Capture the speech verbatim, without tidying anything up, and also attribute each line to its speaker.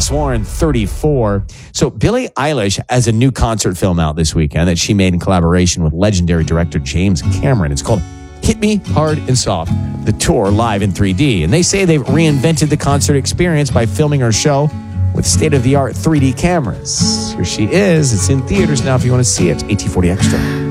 Speaker 1: Sworn, thirty-four. So Billie Eilish has a new concert film out this weekend that she made in collaboration with legendary director James Cameron. It's called Hit Me Hard and Soft, the tour live in three D. And they say they've reinvented the concert experience by filming her show with state-of-the-art three D cameras. Here she is. It's in theaters now if you want to see it. A T forty Extra.